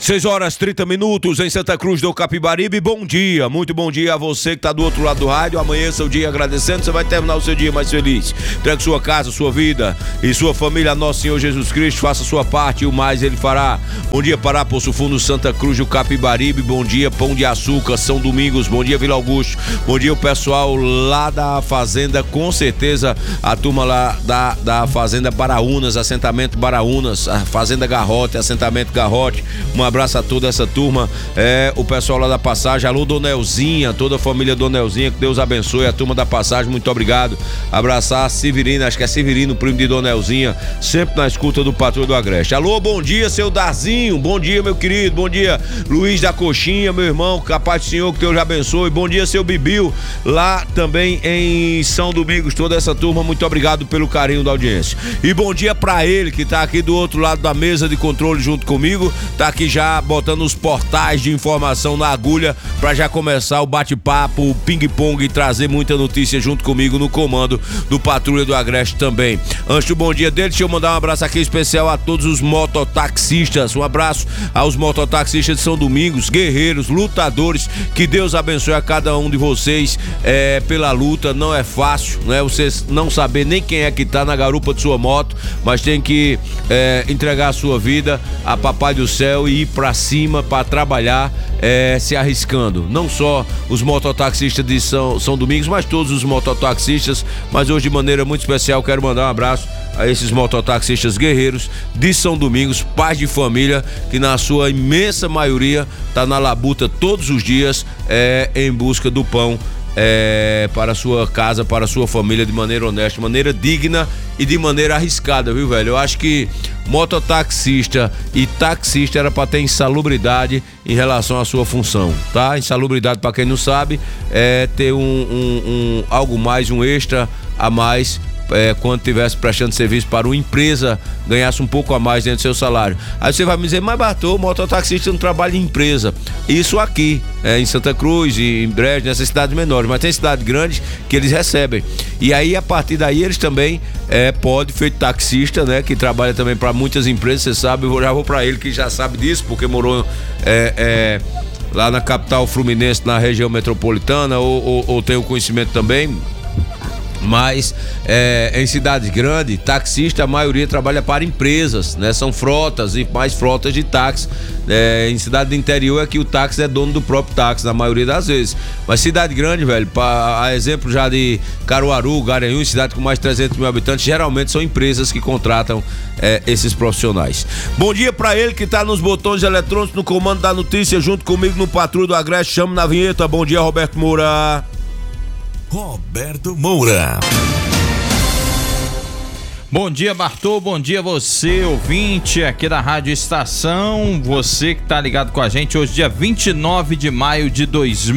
6h30 em Santa Cruz do Capibaribe. Bom dia, muito bom dia a você que está do outro lado do rádio. Amanheça o dia agradecendo, você vai terminar o seu dia mais feliz. Entregue sua casa, sua vida e sua família a nosso Senhor Jesus Cristo. Faça sua parte e o mais Ele fará. Bom dia para Poço Fundo, Santa Cruz do Capibaribe. Bom dia Pão de Açúcar, São Domingos. Bom dia Vila Augusto. Bom dia o pessoal lá da Fazenda, com certeza a turma lá da Fazenda Baraunas, assentamento Baraunas, a Fazenda Garrote, assentamento Garrote. Um abraço a toda essa turma, o pessoal lá da Passagem. Alô Donelzinha, toda a família Donelzinha, que Deus abençoe a turma da Passagem, muito obrigado. Abraçar a Severina, acho que é Severino, primo de Donelzinha, sempre na escuta do Patrulha do Agreste. Alô, bom dia seu Darzinho, bom dia meu querido, bom dia Luiz da Coxinha, meu irmão, capaz do Senhor, que Deus abençoe. Bom dia seu Bibiu, lá também em São Domingos, toda essa turma, muito obrigado pelo carinho da audiência. E bom dia pra ele que tá aqui do outro lado da mesa de controle junto comigo, tá aqui já botando os portais de informação na agulha para já começar o bate-papo, o ping-pong e trazer muita notícia junto comigo no comando do Patrulha do Agreste também. Antes do bom dia dele, deixa eu mandar um abraço aqui especial a todos os mototaxistas. Um abraço aos mototaxistas de São Domingos, guerreiros, lutadores. Que Deus abençoe a cada um de vocês pela luta. Não é fácil, né? Vocês não saber nem quem é que tá na garupa de sua moto, mas tem que entregar a sua vida a Papai do Céu e ir pra cima para trabalhar, se arriscando. Não só os mototaxistas de São Domingos, mas todos os mototaxistas. Mas hoje, de maneira muito especial, quero mandar um abraço a esses mototaxistas guerreiros de São Domingos, pais de família, que na sua imensa maioria tá na labuta todos os dias, em busca do pão para a sua casa, para a sua família, de maneira honesta, de maneira digna e de maneira arriscada, viu, velho? Eu acho que mototaxista e taxista era para ter insalubridade em relação à sua função, tá? Insalubridade, para quem não sabe, é ter algo mais, um extra a mais, quando estivesse prestando serviço para uma empresa, ganhasse um pouco a mais dentro do seu salário. Aí você vai me dizer, mas Bartô, o mototaxista não trabalha em empresa. Isso aqui, em Santa Cruz e em Brejo, nessas cidades menores, mas tem cidades grandes que eles recebem. E aí, a partir daí, eles também podem, feito taxista, né, que trabalha também para muitas empresas, você sabe, eu já vou para ele que já sabe disso, porque morou lá na capital fluminense, na região metropolitana, ou tem o conhecimento também. Mas em cidades grandes, taxista, a maioria trabalha para empresas, né? São frotas e mais frotas de táxi. Em cidade do interior é que o táxi é dono do próprio táxi, na maioria das vezes. Mas cidade grande, velho, a exemplo já de Caruaru, Garanhuns, cidade com mais de 300 mil habitantes, geralmente são empresas que contratam esses profissionais. Bom dia pra ele que tá nos botões eletrônicos, no comando da notícia, junto comigo no Patrulha do Agreste. Chamo na vinheta. Bom dia, Roberto Moura. Roberto Moura. Bom dia, Bartô, bom dia você, ouvinte aqui da Rádio Estação, você que tá ligado com a gente hoje, dia 29 de maio de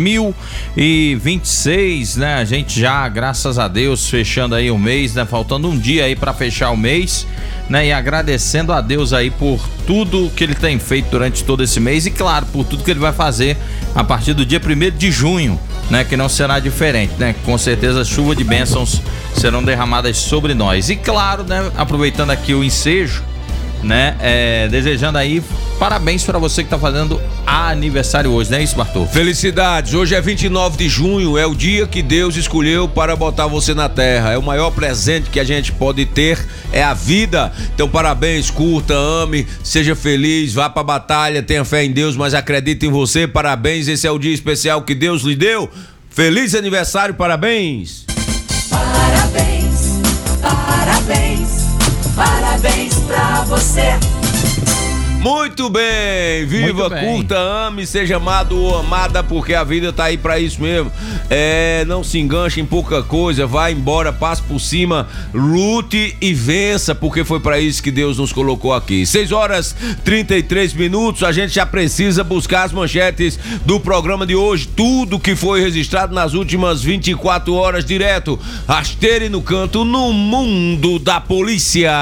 2026, né? A gente já, graças a Deus, fechando aí o mês, né? Faltando um dia aí pra fechar o mês, né? E agradecendo a Deus aí por tudo que ele tem feito durante todo esse mês e, claro, por tudo que ele vai fazer a partir do dia 1º de junho, né? Que não será diferente, né? Com certeza, chuva de bênçãos serão derramadas sobre nós. E claro, né? Aproveitando aqui o ensejo, né? Desejando aí parabéns para você que tá fazendo aniversário hoje, não é isso, Bartô? Felicidades, hoje é 29 de junho, é o dia que Deus escolheu para botar você na terra. É o maior presente que a gente pode ter, é a vida. Então parabéns, curta, ame, seja feliz, vá pra batalha, tenha fé em Deus, mas acredite em você. Parabéns, esse é o dia especial que Deus lhe deu. Feliz aniversário, parabéns. Parabéns, parabéns, parabéns pra você. Muito bem, viva, Muito bem. Curta, ame, seja amado ou amada, porque a vida tá aí pra isso mesmo. Não se enganche em pouca coisa, vá embora, passe por cima, lute e vença, porque foi pra isso que Deus nos colocou aqui. 6h33, a gente já precisa buscar as manchetes do programa de hoje, tudo que foi registrado nas últimas 24 horas, direto, rasteira e no canto, no mundo da polícia.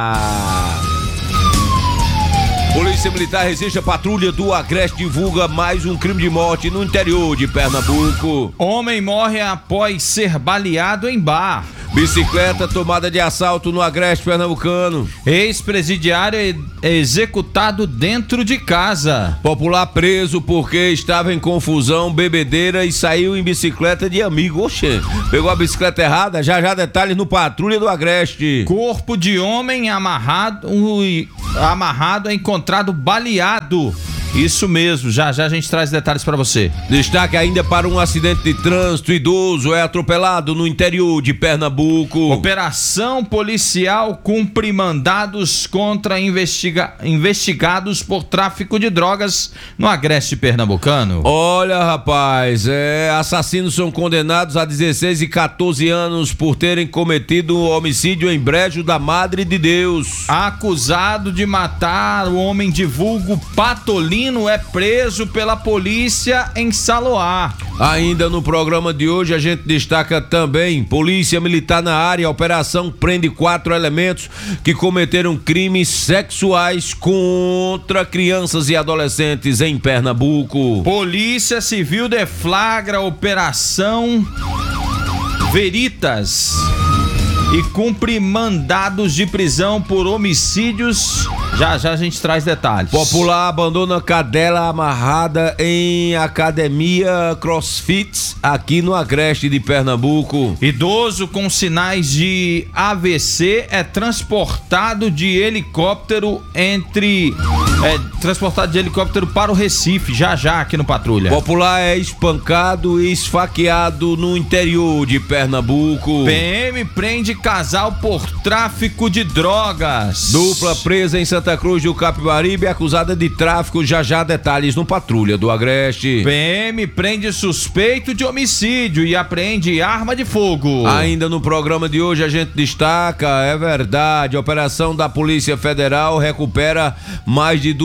Polícia Militar resiste à Patrulha do Agreste, divulga mais um crime de morte no interior de Pernambuco. Homem morre após ser baleado em bar. Bicicleta tomada de assalto no Agreste Pernambucano. Ex-presidiário é executado dentro de casa. Popular preso porque estava em confusão, bebedeira e saiu em bicicleta de amigo. Oxê, pegou a bicicleta errada? Já detalhes no Patrulha do Agreste. Corpo de homem amarrado é encontrado baleado. Isso mesmo, já a gente traz detalhes para você. Destaque ainda para um acidente de trânsito. Idoso é atropelado no interior de Pernambuco. Operação policial cumpre mandados contra investigados por tráfico de drogas no Agreste Pernambucano. Olha, rapaz, assassinos são condenados a 16 e 14 anos por terem cometido um homicídio em Brejo da Madre de Deus. Acusado de matar o homem de vulgo Patolino é preso pela polícia em Saloá. Ainda no programa de hoje a gente destaca também: Polícia Militar na área, a operação prende 4 elementos que cometeram crimes sexuais contra crianças e adolescentes em Pernambuco. Polícia Civil deflagra a operação Veritas e cumpre mandados de prisão por homicídios. Já a gente traz detalhes. Popular abandona cadela amarrada em academia CrossFit aqui no Agreste de Pernambuco. Idoso com sinais de AVC é transportado de helicóptero para o Recife, já aqui no Patrulha. Popular é espancado e esfaqueado no interior de Pernambuco. PM prende casal por tráfico de drogas. Dupla presa em Santa Cruz do Capibaribe, acusada de tráfico. Já detalhes no Patrulha do Agreste. PM prende suspeito de homicídio e apreende arma de fogo. Ainda no programa de hoje a gente destaca, é verdade, a operação da Polícia Federal recupera mais de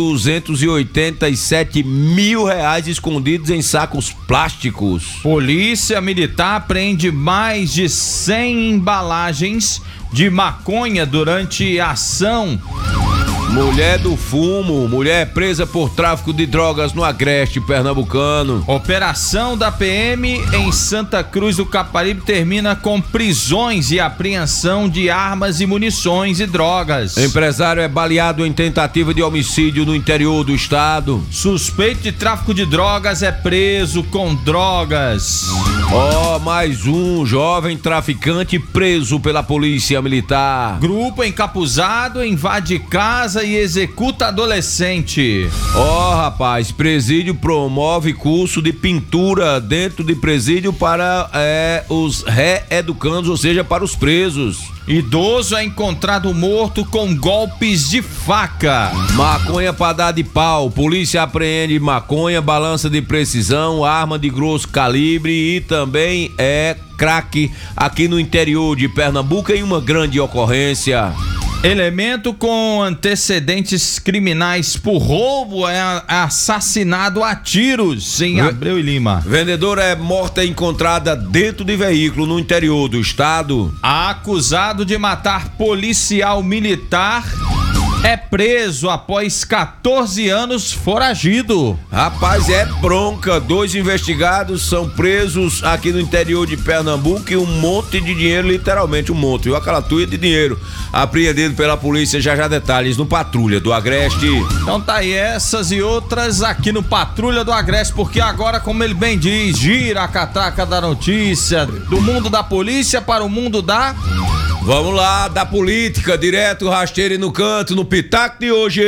287 mil reais escondidos em sacos plásticos. Polícia Militar prende mais de 100 embalagens de maconha durante a ação. Mulher do fumo, mulher presa por tráfico de drogas no Agreste Pernambucano. Operação da PM em Santa Cruz do Capibaribe termina com prisões e apreensão de armas e munições e drogas. Empresário é baleado em tentativa de homicídio no interior do estado. Suspeito de tráfico de drogas é preso com drogas. Mais um jovem traficante preso pela Polícia Militar. Grupo encapuzado invade casa e executa adolescente. Rapaz, presídio promove curso de pintura dentro de presídio para os reeducandos, ou seja, para os presos. Idoso é encontrado morto com golpes de faca. Maconha para dar de pau. Polícia apreende maconha, balança de precisão, arma de grosso calibre e também crack aqui no interior de Pernambuco em uma grande ocorrência. Elemento com antecedentes criminais por roubo é assassinado a tiros em Abreu e Lima. Vendedora é morta encontrada dentro de veículo no interior do estado. Acusado de matar policial militar é preso após 14 anos foragido. Rapaz, é bronca. 2 investigados são presos aqui no interior de Pernambuco e um monte de dinheiro, literalmente um monte, viu? Aquela tuia de dinheiro apreendido pela polícia. Já detalhes no Patrulha do Agreste. Então tá aí essas e outras aqui no Patrulha do Agreste, porque agora, como ele bem diz, gira a catraca da notícia do mundo da polícia para o mundo da... Vamos lá, da política, direto, rasteiro e no canto, no Pitaco de hoje.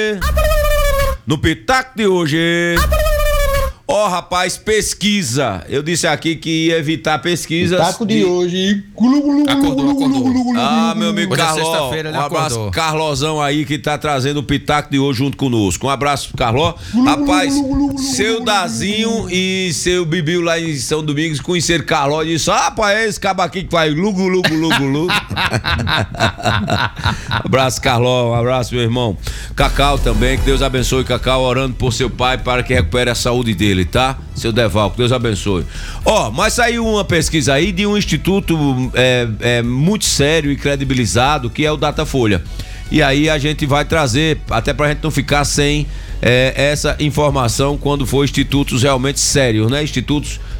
No Pitaco de hoje. Rapaz, pesquisa. Eu disse aqui que ia evitar pesquisas. Pitaco de hoje. Acordou. Meu amigo Carlos. Um abraço, Carlosão aí, que tá trazendo o Pitaco de hoje junto conosco. Um abraço, Carlos. Rapaz, seu Dazinho e seu Bibiu lá em São Domingos conheceram Carlos e disse: rapaz, é esse cabo aqui que faz lugu. Abraço, Carlos. Um abraço, meu irmão. Cacau também, que Deus abençoe Cacau, orando por seu pai para que recupere a saúde dele, tá? Seu Devalco, Deus abençoe. Mas saiu uma pesquisa aí de um instituto muito sério e credibilizado, que é o Datafolha. E aí a gente vai trazer, até pra gente não ficar sem essa informação quando for institutos realmente sérios, né? Institutos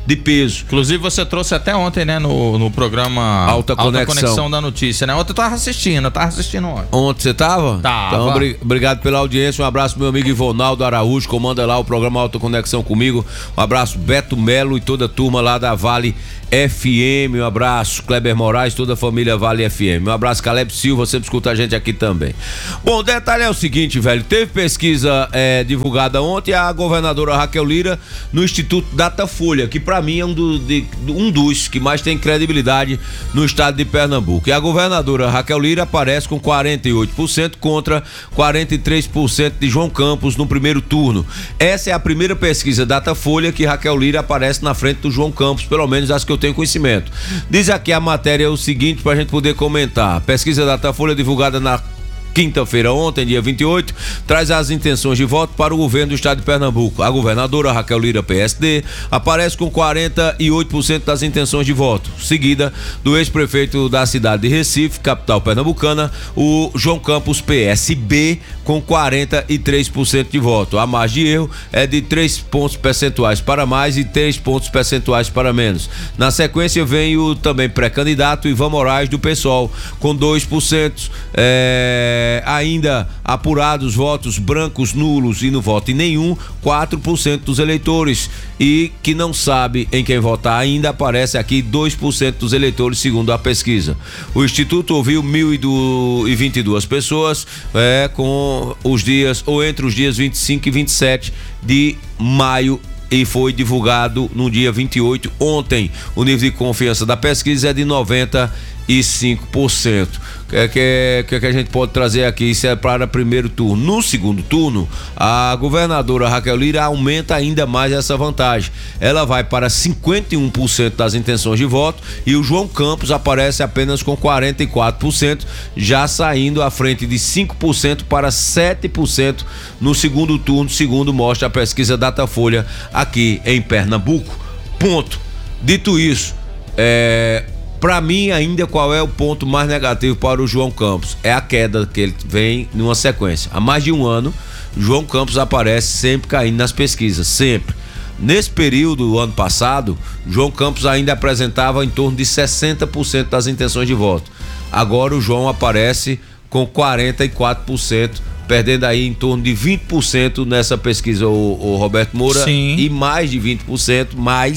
de peso. Inclusive você trouxe até ontem, né, no programa Alta Conexão da Notícia, né? Ontem eu tava assistindo ontem. Ontem você tava? Tava. Então, obrigado pela audiência, um abraço pro meu amigo Ivonaldo Araújo, comanda lá o programa Alta Conexão comigo, um abraço Beto Melo e toda a turma lá da Vale FM, um abraço Kleber Moraes, toda a família Vale FM, um abraço Caleb Silva, sempre escuta a gente aqui também. Bom, o detalhe é o seguinte, velho, teve pesquisa divulgada ontem, a governadora Raquel Lira no Instituto Datafolha, que pra mim é um dos que mais tem credibilidade no estado de Pernambuco, e a governadora Raquel Lira aparece com 48% contra 43% de João Campos no primeiro turno. Essa é a primeira pesquisa Datafolha que Raquel Lira aparece na frente do João Campos, pelo menos as que eu tenho conhecimento. Diz aqui a matéria o seguinte pra gente poder comentar. Pesquisa Datafolha divulgada na quinta-feira ontem, dia 28, traz as intenções de voto para o governo do estado de Pernambuco. A governadora Raquel Lira, PSD, aparece com 48% das intenções de voto, seguida do ex-prefeito da cidade de Recife, capital pernambucana, o João Campos, PSB, com 43% de voto. A margem de erro é de 3 pontos percentuais para mais e 3 pontos percentuais para menos. Na sequência vem o também pré-candidato Ivan Moraes, do PSOL, com 2%, ainda apurados votos brancos, nulos e no voto em nenhum, 4% dos eleitores, e que não sabe em quem votar ainda aparece aqui 2% dos eleitores, segundo a pesquisa. O Instituto ouviu 1.022 pessoas com os dias, ou entre os dias 25 e 27 de maio, e foi divulgado no dia 28, ontem. O nível de confiança da pesquisa é de 95%. Que a gente pode trazer aqui? Isso é para primeiro turno. No segundo turno, a governadora Raquel Lira aumenta ainda mais essa vantagem. Ela vai para 51% das intenções de voto e o João Campos aparece apenas com 44%, já saindo à frente de 5% para 7% no segundo turno, segundo mostra a pesquisa Datafolha aqui em Pernambuco. Ponto. Dito isso, para mim, ainda, qual é o ponto mais negativo para o João Campos? É a queda que ele vem numa sequência. Há mais de um ano, João Campos aparece sempre caindo nas pesquisas, sempre. Nesse período, ano passado, João Campos ainda apresentava em torno de 60% das intenções de voto. Agora o João aparece com 44%, perdendo aí em torno de 20% nessa pesquisa, o Roberto Moura. Sim. E mais de 20%,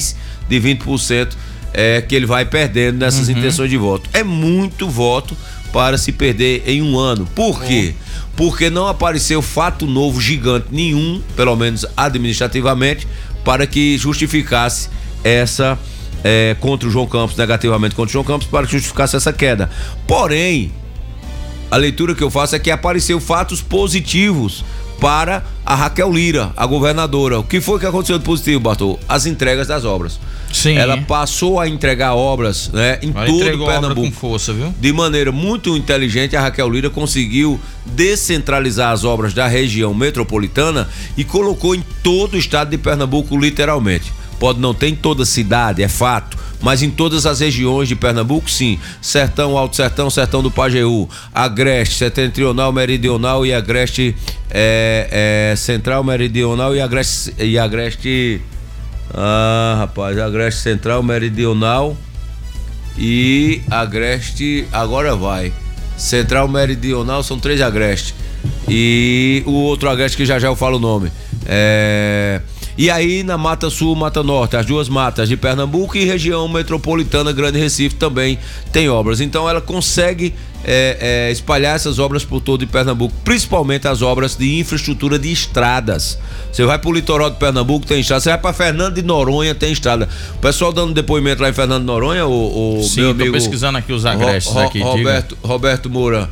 que ele vai perdendo nessas intenções de voto. É muito voto para se perder em um ano. Por quê? Porque não apareceu fato novo gigante nenhum, pelo menos administrativamente, para que justificasse essa contra o João Campos, negativamente contra o João Campos, para que justificasse essa queda. Porém, a leitura que eu faço é que apareceu fatos positivos para a Raquel Lira, a governadora. O que foi que aconteceu de positivo, Bartô? As entregas das obras. Sim. Ela passou a entregar obras, em todo Pernambuco. Com força, viu? De maneira muito inteligente, a Raquel Lira conseguiu descentralizar as obras da região metropolitana e colocou em todo o estado de Pernambuco, literalmente. Pode não ter em toda a cidade, é fato, mas em todas as regiões de Pernambuco, sim. Sertão, Alto Sertão, Sertão do Pajeú, Agreste, Setentrional, Meridional e Agreste Central, Meridional e Agreste. Agreste Central, Meridional e Agreste. Agora vai. Central, Meridional, são 3 Agreste. E o outro Agreste que já eu falo o nome. E aí na Mata Sul, Mata Norte, as duas matas de Pernambuco e região metropolitana, Grande Recife, também tem obras. Então ela consegue espalhar essas obras por todo o Pernambuco, principalmente as obras de infraestrutura de estradas. Você vai pro litoral de Pernambuco, tem estrada. Você vai pra Fernando de Noronha, tem estrada. O pessoal dando depoimento lá em Fernando de Noronha, sim, meu amigo, tô pesquisando aqui os agrestes aqui. Roberto Moura.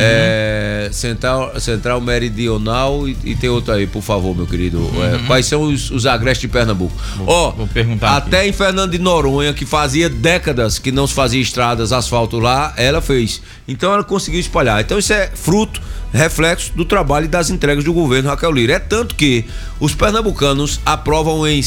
Central Meridional e tem outro aí, por favor, meu querido. Quais são os agrestes de Pernambuco? Vou perguntar até aqui. em Fernando de Noronha, que fazia décadas que não se fazia estradas, asfalto lá, ela fez. Então ela conseguiu espalhar. Então isso é fruto, reflexo do trabalho e das entregas do governo Raquel Lira. É tanto que os pernambucanos aprovam em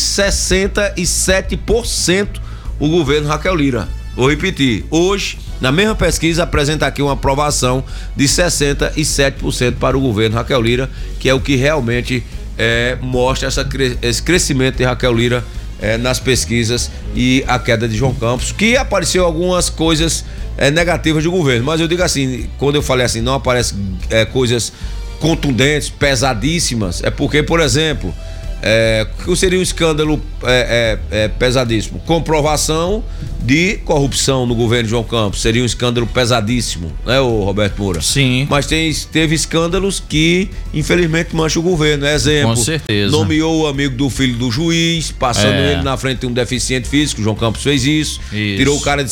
67% o governo Raquel Lira. Vou repetir, hoje, na mesma pesquisa, apresenta aqui uma aprovação de 67% para o governo Raquel Lira, que é o que realmente mostra esse crescimento de Raquel Lira nas pesquisas e a queda de João Campos, que apareceu algumas coisas negativas do governo, mas eu digo assim, quando eu falei assim, não aparecem coisas contundentes, pesadíssimas, é porque, por exemplo, que seria um escândalo pesadíssimo? Comprovação de corrupção no governo de João Campos, seria um escândalo pesadíssimo, né, o Roberto Moura? Sim. Mas teve escândalos que infelizmente mancham o governo, exemplo. Com certeza. Nomeou o amigo do filho do juiz, passando ele na frente de um deficiente físico, João Campos fez isso. Tirou o cara de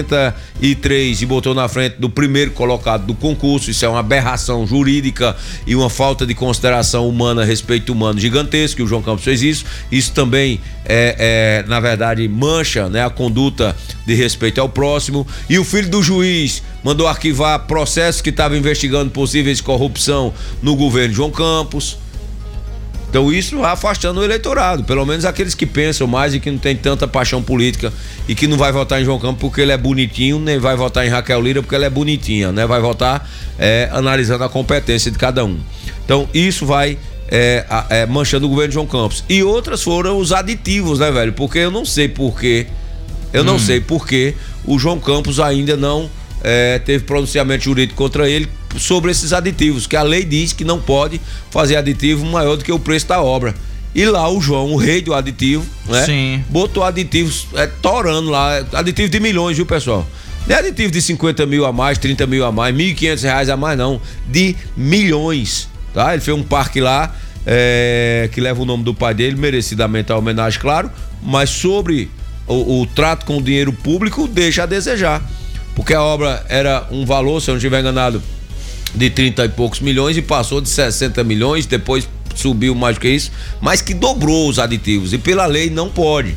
63 e botou na frente do primeiro colocado do concurso, isso é uma aberração jurídica e uma falta de consideração humana, respeito humano gigantesco, e o João Campos fez isso. Isso também na verdade mancha, né, a conduta de respeito ao próximo. E o filho do juiz mandou arquivar processos que estavam investigando possíveis corrupção no governo de João Campos. Então isso vai afastando o eleitorado, pelo menos aqueles que pensam mais e que não tem tanta paixão política e que não vai votar em João Campos porque ele é bonitinho, nem vai votar em Raquel Lira porque ela é bonitinha, né? Vai votar analisando a competência de cada um. Então isso vai manchando o governo de João Campos. E outras foram os aditivos, né, velho? Porque eu não sei porquê. Não sei porque o João Campos ainda não teve pronunciamento jurídico contra ele sobre esses aditivos, que a lei diz que não pode fazer aditivo maior do que o preço da obra. E lá o João, o rei do aditivo, né? Sim. Botou aditivos torando lá, aditivo de milhões, viu, pessoal? Não é aditivo de 50 mil a mais, 30 mil a mais, R$1.500 a mais, não. De milhões, tá? Ele fez um parque lá, que leva o nome do pai dele, merecidamente a homenagem, claro, mas sobre o trato com o dinheiro público deixa a desejar, porque a obra era um valor, se eu não estiver enganado, de 30 e poucos milhões e passou de 60 milhões, depois subiu mais do que isso, mas que dobrou os aditivos e pela lei não pode,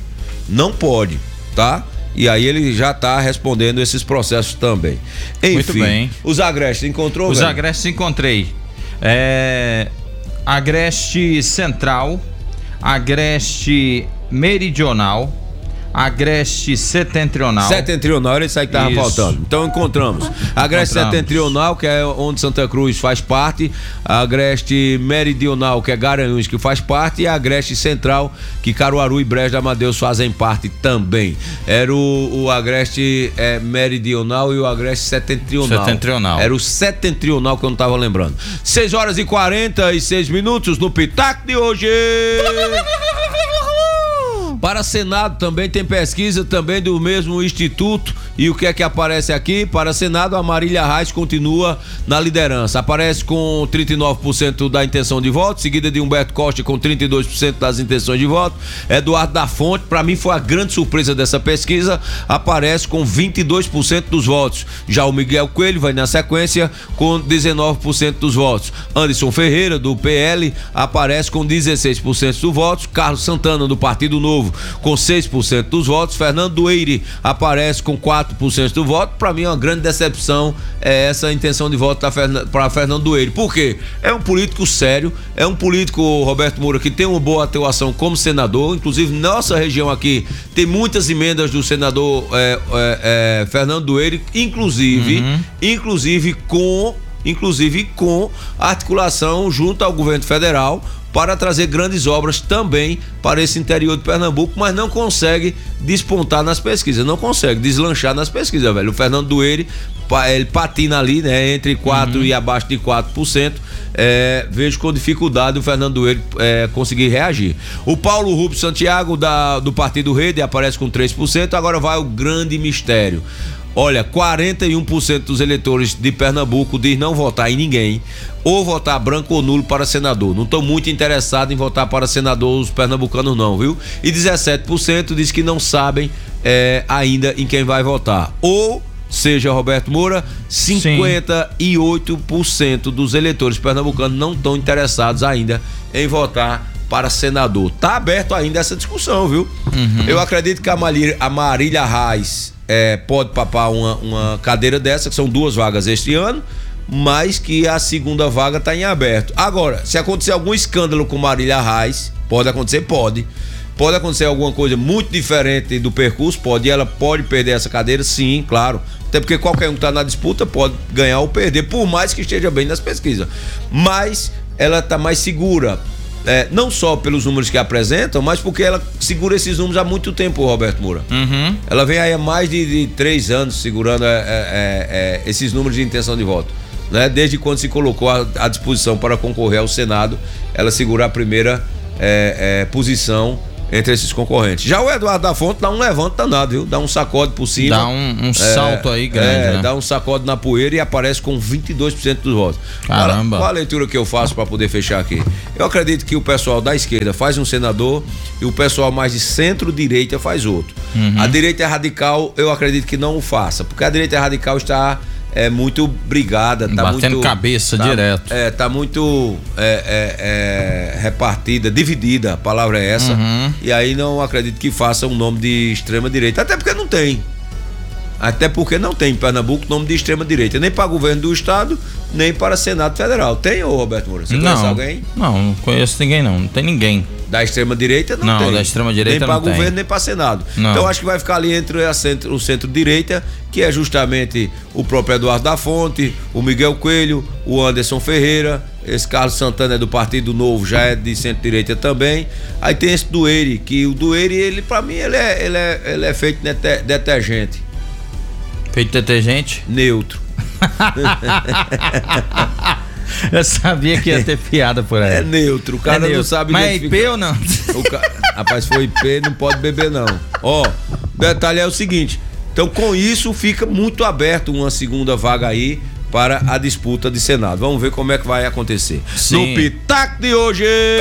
tá? E aí ele já tá respondendo esses processos também. Enfim, muito bem. Os agrestes encontrou? Os agrestes encontrei. Agreste Central, Agreste Meridional, Agreste Setentrional. Setentrional, isso aí que tava faltando. Então encontramos. Agreste Setentrional, que é onde Santa Cruz faz parte, a Agreste Meridional, que é Garanhuns, que faz parte, e a Agreste Central, que Caruaru e Brejo de Amadeus fazem parte também. Era o Agreste Meridional e o Agreste Setentrional. Era o Setentrional que eu não tava lembrando. 6h46 no Pitaco de hoje. Para Senado também tem pesquisa também do mesmo instituto, e o que é que aparece aqui? Para Senado, a Marília Reis continua na liderança, aparece com 39% da intenção de voto, seguida de Humberto Costa com 32% das intenções de voto. Eduardo da Fonte, para mim foi a grande surpresa dessa pesquisa, aparece com 22% dos votos. Já o Miguel Coelho vai na sequência com 19% dos votos. Anderson Ferreira, do PL, aparece com 16% dos votos. Carlos Santana, do Partido Novo, com 6% dos votos. Fernando Dueire aparece com 4% do voto. Para mim é uma grande decepção essa intenção de voto para Fernando Dueire. Por quê? É um político sério, é um político, Roberto Moura, que tem uma boa atuação como senador. Inclusive nossa região aqui tem muitas emendas do senador Fernando Dueire, inclusive com articulação junto ao governo federal, para trazer grandes obras também para esse interior de Pernambuco, mas não consegue despontar nas pesquisas, não consegue deslanchar nas pesquisas, velho. O Fernando Dueire, ele patina ali, né, entre 4% e abaixo de 4%. Vejo com dificuldade o Fernando Dueire conseguir reagir. O Paulo Rubio Santiago, do Partido Rede, aparece com 3%. Agora vai o grande mistério. Olha, 41% dos eleitores de Pernambuco diz não votar em ninguém, ou votar branco ou nulo para senador. Não estão muito interessados em votar para senador os pernambucanos não, viu? E 17% diz que não sabem ainda em quem vai votar. Ou seja, Roberto Moura, 58% dos eleitores pernambucanos não estão interessados ainda em votar para senador. Tá aberto ainda essa discussão, viu? Eu acredito que a Marília Reis pode papar uma cadeira dessa, que são 2 vagas este ano, mas que a segunda vaga está em aberto. Agora, se acontecer algum escândalo com Marília Reis, pode acontecer, pode acontecer alguma coisa muito diferente do percurso, e ela pode perder essa cadeira, sim, claro, até porque qualquer um que está na disputa pode ganhar ou perder, por mais que esteja bem nas pesquisas, mas ela está mais segura. não só pelos números que apresentam, mas porque ela segura esses números há muito tempo, Roberto Moura. Ela vem aí há mais de 3 anos segurando esses números de intenção de voto, né? Desde quando se colocou à disposição para concorrer ao Senado, ela segura a primeira posição entre esses concorrentes. Já o Eduardo da Fonte dá um levante danado, viu? Dá um sacode por cima. Dá um salto aí grande, né? Dá um sacode na poeira e aparece com 22% dos votos. Caramba. Qual a leitura que eu faço para poder fechar aqui? Eu acredito que o pessoal da esquerda faz um senador e o pessoal mais de centro-direita faz outro. A direita radical, eu acredito que não o faça, porque a direita radical está muito brigada, tá batendo cabeça direto. Tá muito repartida, dividida, a palavra é essa. E aí não acredito que faça um nome de extrema direita, até porque não tem. Até porque não tem em Pernambuco nome de extrema direita, nem para governo do estado, nem para Senado Federal. Tem, ô Roberto Moura? Você conhece alguém? Não conheço ninguém não tem ninguém. Da extrema direita não tem. Da extrema direita nem não tem. Nem para governo, nem para Senado. Não. Então acho que vai ficar ali entre o centro-direita, que é justamente o próprio Eduardo da Fonte, o Miguel Coelho, o Anderson Ferreira, esse Carlos Santana é do Partido Novo, já é de centro-direita também. Aí tem esse Dueire, que o Dueire, ele para mim, ele é feito detergente. Feito detergente? Neutro. Eu sabia que ia ter piada por aí. É neutro, o cara não sabe identificar. Mas é IP ou não? Rapaz, se for IP, não pode beber não. Ó, detalhe é o seguinte, então com isso fica muito aberto uma segunda vaga aí para a disputa de Senado. Vamos ver como é que vai acontecer. Sim. No Pitaco de hoje...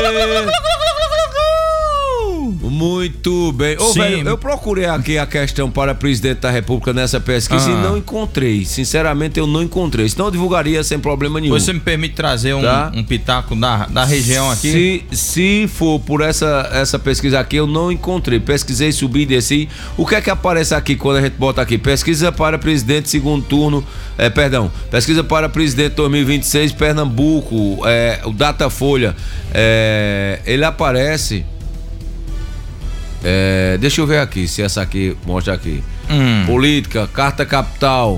Muito bem. Ô, velho, eu procurei aqui a questão para presidente da República nessa pesquisa e não encontrei. Sinceramente, eu não encontrei. Senão eu divulgaria sem problema nenhum. Você me permite trazer um pitaco da região aqui? Se for por essa pesquisa aqui, eu não encontrei. Pesquisei, subi e desci. O que é que aparece aqui quando a gente bota aqui? Pesquisa para presidente segundo turno. Pesquisa para presidente 2026, Pernambuco. O Datafolha. Ele aparece. Deixa eu ver aqui, se essa aqui mostra aqui. Política, Carta Capital.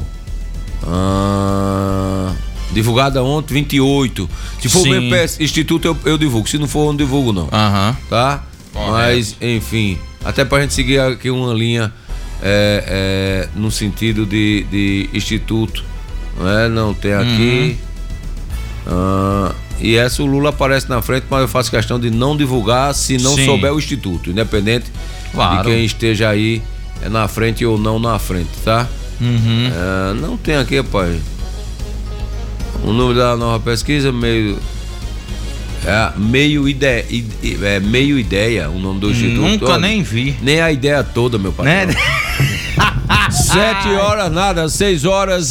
Divulgada ontem, 28. Se for ver Instituto, eu divulgo. Se não for, eu não divulgo, não. Tá? Mas, enfim, até pra gente seguir aqui uma linha no sentido de Instituto. Não tem aqui. E essa o Lula aparece na frente, mas eu faço questão de não divulgar se não souber o Instituto, independente de quem esteja aí na frente ou não na frente, tá? Não tem aqui, rapaz. O número da nova pesquisa, meio ideia, o nome do Instituto. Nunca nem vi. Nem a ideia toda, meu patrão. 7 horas nada, 6 horas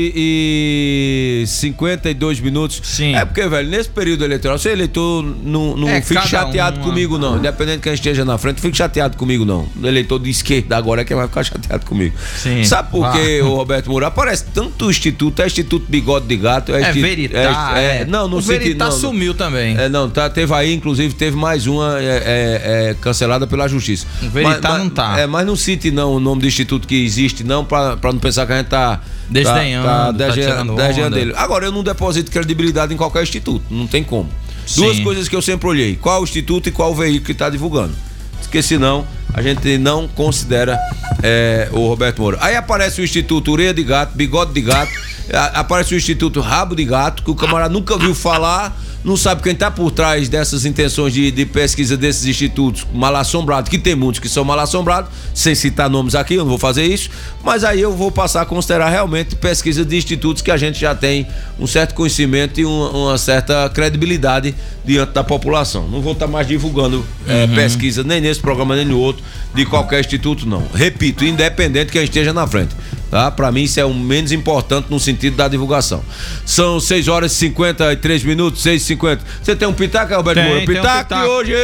e 52 minutos. Sim. É porque, velho, nesse período eleitoral, se eleitor não fique chateado comigo, não. Independente de quem esteja na frente, fique chateado comigo, não. O eleitor de esquerda agora é quem vai ficar chateado comigo. Sim. Sabe por quê, o Roberto Moura? Aparece tanto o Instituto, Instituto Bigode de Gato. Veritar. Não o Veritar sumiu também. Teve aí, inclusive, teve mais uma cancelada pela Justiça. O Veritar não tá. Mas não cite não o nome do Instituto que existe, não, pra não pensar que a gente tá desdenhando, desdenhando dele. Agora, eu não deposito credibilidade em qualquer instituto, não tem como. Duas coisas que eu sempre olhei: qual o instituto e qual o veículo que está divulgando. Porque senão a gente não considera o Roberto Moura. Aí aparece o Instituto Orelha de Gato, Bigode de Gato, aparece o Instituto Rabo de Gato, que o camarada nunca viu falar, não sabe quem está por trás dessas intenções de pesquisa desses institutos mal assombrados, que tem muitos que são mal assombrados, sem citar nomes aqui, eu não vou fazer isso, mas aí eu vou passar a considerar realmente pesquisa de institutos que a gente já tem um certo conhecimento e uma certa credibilidade diante da população. Não vou estar mais divulgando pesquisa nem nesse programa nem no outro de qualquer instituto, não. Repito, independente de quem esteja na frente. Tá? Para mim isso é o menos importante no sentido da divulgação. São 6 horas e 53 minutos, 6h50. Você tem um pitaco, Alberto Moura? Pitaco de hoje!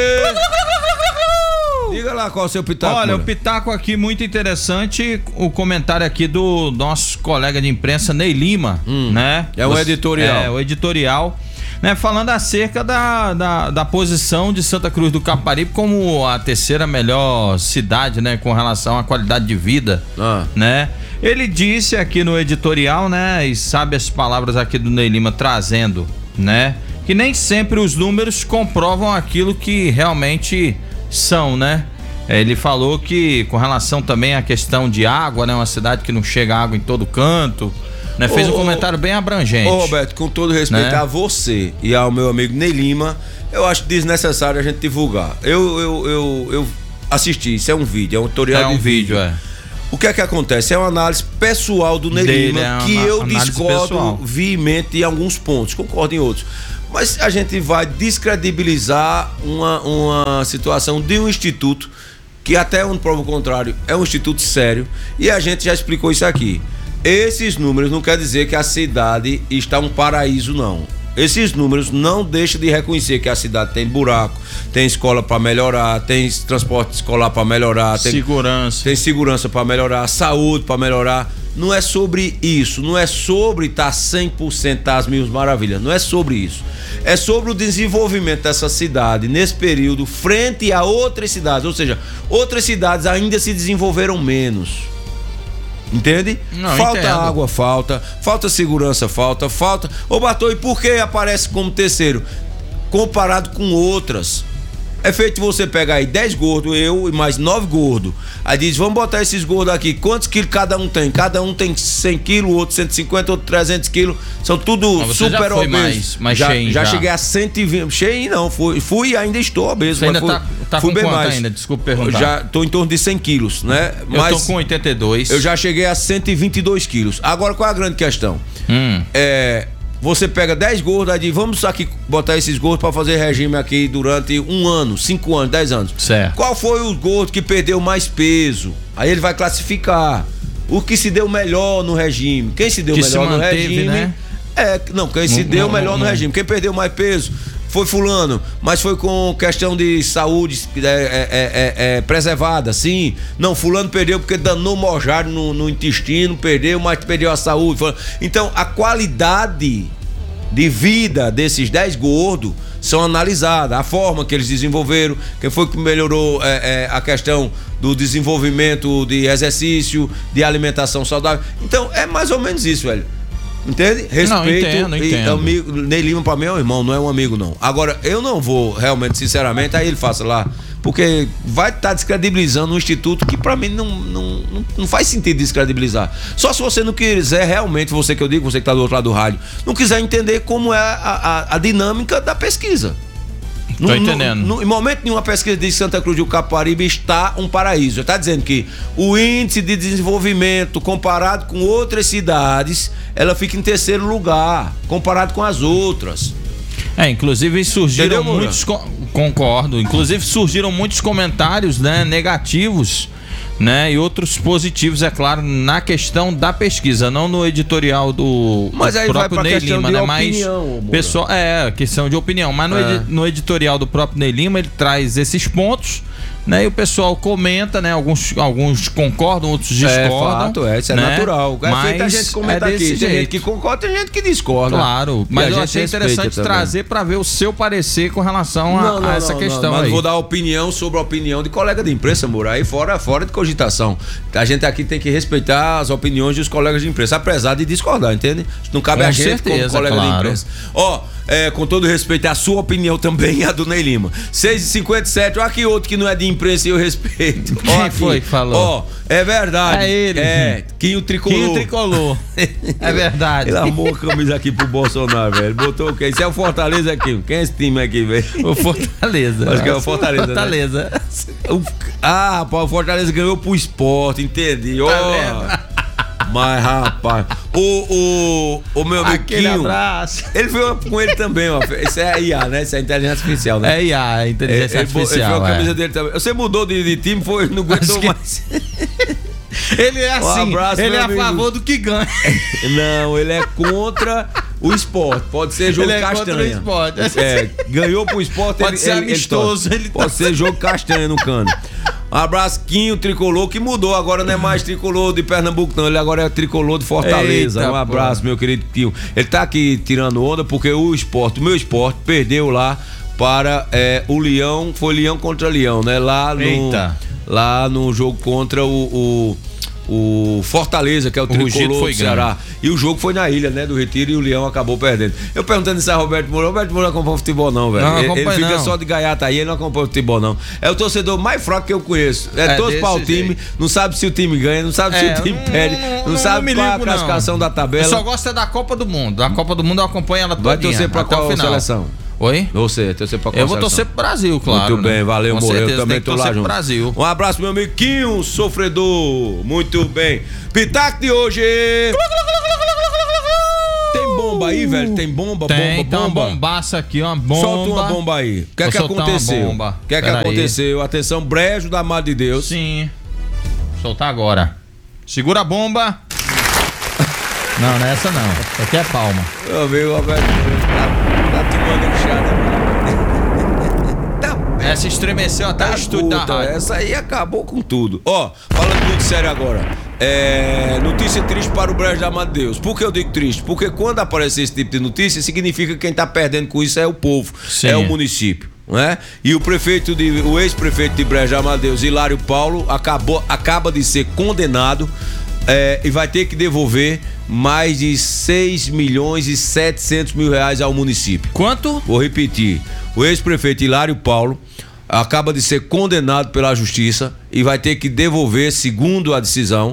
Diga lá qual é o seu pitaco. Olha, Moura. o pitaco aqui muito interessante, o comentário aqui do nosso colega de imprensa, Ney Lima, né? É o editorial. O editorial. Né, falando acerca da posição de Santa Cruz do Capibaribe como a terceira melhor cidade, né, com relação à qualidade de vida, né? Ele disse aqui no editorial, né, e sabe as palavras aqui do Ney Lima trazendo, né, que nem sempre os números comprovam aquilo que realmente são, né? Ele falou que com relação também à questão de água, né? Uma cidade que não chega água em todo canto, né? Fez um comentário bem abrangente. Ô Roberto, com todo respeito, né, a você e ao meu amigo Ney Lima, eu acho desnecessário a gente divulgar. Eu assisti, isso é um vídeo, é um tutorial de vídeo. O que é que acontece? É uma análise pessoal do Ney Lima, que eu discordo veemente em alguns pontos, concordo em outros. Mas a gente vai descredibilizar uma situação de um instituto que, até onde prova o contrário, é um instituto sério, e a gente já explicou isso aqui. Esses números não quer dizer que a cidade está um paraíso, não. Esses números não deixam de reconhecer que a cidade tem buraco, tem escola para melhorar, tem transporte escolar para melhorar, tem segurança para melhorar, saúde para melhorar. Não é sobre isso, não é sobre estar 100% às mil maravilhas, não é sobre isso. É sobre o desenvolvimento dessa cidade nesse período frente a outras cidades, ou seja, outras cidades ainda se desenvolveram menos. Entende? Não, falta entendo. água, falta segurança, falta. Ô Bartô, e por que aparece como terceiro? Comparado com outras. É feito você pegar aí 10 gordos, eu e mais 9 gordos. Aí diz, vamos botar esses gordos aqui. Quantos quilos cada um tem? Cada um tem 100 quilos, outro 150, outro 300 quilos. São tudo super obesos. Mais cheio já cheguei a 120. Cheio não, fui e ainda estou obeso. Você ainda tá fui com bem quanto mais. ainda? Desculpa perguntar. Já tô em torno de 100 quilos, né? Eu tô com 82. Eu já cheguei a 122 quilos. Agora, qual é a grande questão? Você pega 10 gordos, aí diz, vamos aqui botar esses gordos para fazer regime aqui durante 1 ano, 5 anos, 10 anos. Certo. Qual foi o gordo que perdeu mais peso? Aí ele vai classificar o que se deu melhor no regime. Quem se deu que melhor se manteve, no regime, né? Quem se deu melhor no regime. Quem perdeu mais peso foi fulano, mas foi com questão de saúde preservada, sim. Não, fulano perdeu porque danou mojário no intestino, mas perdeu a saúde. Então, a qualidade de vida desses 10 gordos são analisadas, a forma que eles desenvolveram, quem foi que melhorou a questão do desenvolvimento de exercício, de alimentação saudável. Então, é mais ou menos isso, velho. Entende? Respeito. Não, entendo. Amigo, Ney Lima pra mim é um irmão, não é um amigo, não. Agora, eu não vou realmente, sinceramente, aí ele faça lá, porque vai estar descredibilizando um instituto que pra mim não faz sentido descredibilizar. Só se você não quiser realmente, você que eu digo, você que tá do outro lado do rádio, não quiser entender como é a dinâmica da pesquisa. Tô entendendo. Em momento nenhum a pesquisa diz que Santa Cruz do Capibaribe está um paraíso. Está dizendo que o índice de desenvolvimento comparado com outras cidades, ela fica em terceiro lugar, comparado com as outras. Inclusive surgiram Entendeu, muitos... Concordo. Inclusive surgiram muitos comentários, né, negativos, né, e outros positivos, é claro, na questão da pesquisa, não no editorial do mas aí próprio vai pra Ney questão Lima, de né? opinião, Mas pessoal, questão de opinião, mas no editorial do próprio Ney Lima ele traz esses pontos, né? E o pessoal comenta, né? Alguns concordam, outros discordam. Isso é né? natural. Mas feito a gente comenta aqui. Tem gente que concorda, tem gente que discorda. Claro, mas eu achei interessante trazer para ver o seu parecer com relação a essa questão aí. Mas vou dar opinião sobre a opinião de colega de imprensa, Moura, aí fora de cogitação. A gente aqui tem que respeitar as opiniões dos colegas de imprensa, apesar de discordar, entende? Não cabe a gente como colega de imprensa. Com todo respeito, a sua opinião também é a do Ney Lima. 6h57, olha aqui outro que não é de imprensa e eu respeito. Quem foi que falou? É verdade. É ele. Quinho Tricolor. É verdade. Ele armou a camisa aqui pro Bolsonaro, velho. Botou o quê? Isso é o Fortaleza aqui. Quem é esse time aqui, velho? O Fortaleza. Acho que é o Fortaleza. Fortaleza. Né? Rapaz, o Fortaleza ganhou pro Sport, entendi. Mas, rapaz, o meu amigo Aquele Quinho, abraço. ele foi com ele também, ó. Isso é IA, né? Isso é inteligência artificial, né? É IA, inteligência artificial. Ele foi a camisa dele também. Você mudou de time, não aguentou mais. Ele é assim, abraço, ele é a amigo. favor do que ganha. Não, ele é contra o esporte. Pode ser jogo ele castanha. Contra o esporte. Ganhou pro esporte. Pode ser amistoso. Pode ser jogo castanha no cano. Um abraço, Quinho Tricolor, que mudou. Agora não é mais Tricolor de Pernambuco, não. Ele agora é Tricolor de Fortaleza. Eita, um abraço, meu querido Quinho. Ele tá aqui tirando onda porque o meu esporte, perdeu lá para o Leão. Foi Leão contra Leão, né? Lá no jogo contra o o Fortaleza, que é o tricolor do Ceará. E o jogo foi na ilha, né, do Retiro, e o Leão acabou perdendo. Eu perguntando isso a Roberto Moura não acompanha futebol não, velho. Ele fica só de gaiata aí, ele não acompanha futebol não. É o torcedor mais fraco que eu conheço. Torce para o time, não sabe se o time ganha, não sabe se o time perde, não sabe qual a classificação da tabela. Eu só gosto da Copa do Mundo. A Copa do Mundo eu acompanho ela todinha. Vai torcer pra qual seleção? Oi? Você, torcer pra qual Eu vou torcer pro Brasil, claro. Muito bem, valeu, com Moura. certeza, Eu também tô lá junto. Brasil. Um abraço, meu amigo Quinho, sofredor. Muito bem. Pitaco de hoje. Tem bomba aí, velho? Tem bomba? Tem uma bombaça aqui, uma bomba. Solta uma bomba aí. O que é que aconteceu? O que é que aconteceu? Atenção, brejo da Amado de Deus. Sim. Soltar agora. Segura a bomba. Não, não é essa não. Essa aqui é palma. Meu amigo, Roberto, tá tomando inchada. Essa estremeceu até o estúdio da rádio. Essa aí acabou com tudo. Ó, falando muito sério agora. Notícia triste para o brejo da Amado de Deus. Por que eu digo triste? Porque quando aparecer esse tipo de notícia, significa que quem tá perdendo com isso é o povo. Sim. É o município. Né? E o ex-prefeito de Brejo da Amado de Deus, Hilário Paulo, acaba de ser condenado e vai ter que devolver mais de 6.700.000 reais ao município. Quanto? Vou repetir. O ex-prefeito Hilário Paulo acaba de ser condenado pela justiça e vai ter que devolver, segundo a decisão,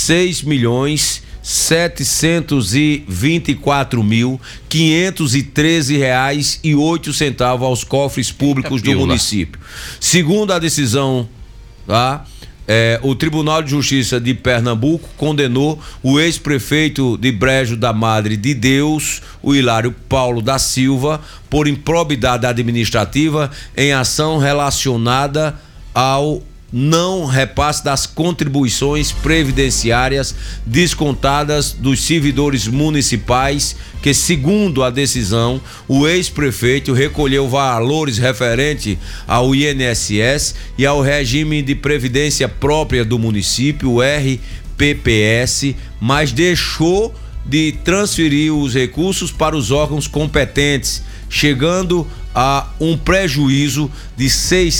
6.724.513,08 aos cofres públicos do município. Segundo a decisão, tá? O Tribunal de Justiça de Pernambuco condenou o ex-prefeito de Brejo da Madre de Deus, o Hilário Paulo da Silva, por improbidade administrativa em ação relacionada ao não repasse das contribuições previdenciárias descontadas dos servidores municipais que, segundo a decisão, o ex-prefeito recolheu valores referentes ao INSS e ao regime de previdência própria do município, o RPPS, mas deixou de transferir os recursos para os órgãos competentes, chegando a um prejuízo de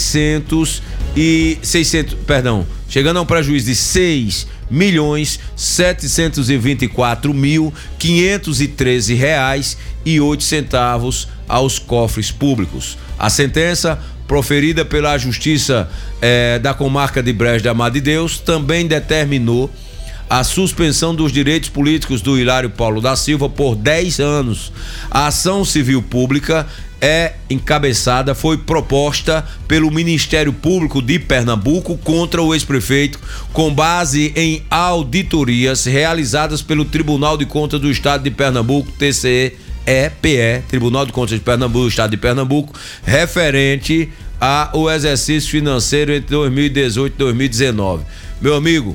6.724.513,08 aos cofres públicos. A sentença, proferida pela Justiça da Comarca de Brejo da Amado de Deus, também determinou a suspensão dos direitos políticos do Hilário Paulo da Silva por 10 anos. A ação civil pública foi proposta pelo Ministério Público de Pernambuco contra o ex-prefeito, com base em auditorias realizadas pelo Tribunal de Contas do Estado de Pernambuco, TCE-PE, Tribunal de Contas de Pernambuco, Estado de Pernambuco, referente ao exercício financeiro entre 2018 e 2019. Meu amigo,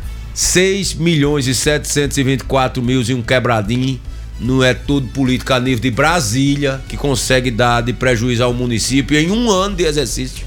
6.724.000 e um quebradinho. Não é tudo político a nível de Brasília que consegue dar de prejuízo ao município em um ano de exercício.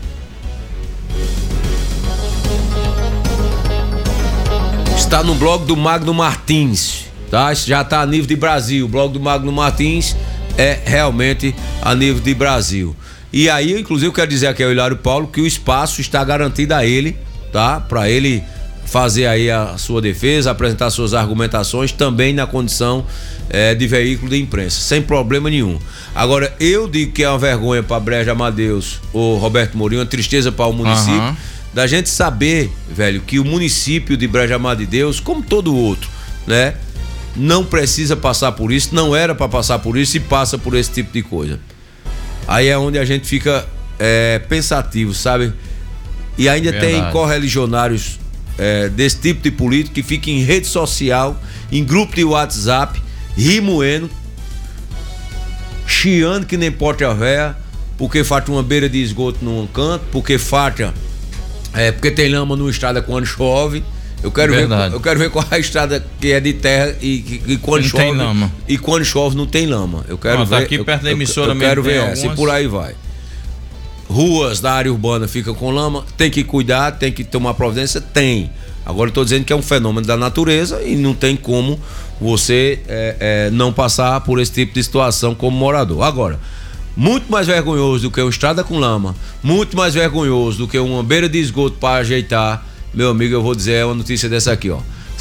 Está no blog do Magno Martins, tá? Já está a nível de Brasil. O blog do Magno Martins é realmente a nível de Brasil. E aí, inclusive, eu quero dizer aqui ao Hilário Paulo que o espaço está garantido a ele, tá? Para ele fazer aí a sua defesa, apresentar suas argumentações, também na condição de veículo de imprensa, sem problema nenhum. Agora, eu digo que é uma vergonha para Brejo da Amado de Deus, o Roberto Mourinho, uma tristeza para o município, da gente saber, velho, que o município de Brejo da Amado de Deus, como todo outro, né, não precisa passar por isso, não era para passar por isso e passa por esse tipo de coisa. Aí é onde a gente fica pensativo, sabe? E ainda tem correligionários desse tipo de político que fica em rede social, em grupo de WhatsApp, rimoendo, chiando que nem porta-véia, porque falta uma beira de esgoto num canto, porque falta porque tem lama numa estrada quando chove. Eu quero ver qual é a estrada que é de terra e quando chove tem lama. E quando chove não tem lama. Eu quero ver. Tá aqui perto da emissora mesmo. Eu quero ver essa, e por aí vai. Ruas da área urbana ficam com lama, tem que cuidar, tem que tomar providência, tem. Agora eu tô dizendo que é um fenômeno da natureza e não tem como você não passar por esse tipo de situação como morador. Agora, muito mais vergonhoso do que uma estrada com lama, muito mais vergonhoso do que uma beira de esgoto para ajeitar meu amigo, eu vou dizer uma notícia dessa aqui, ó.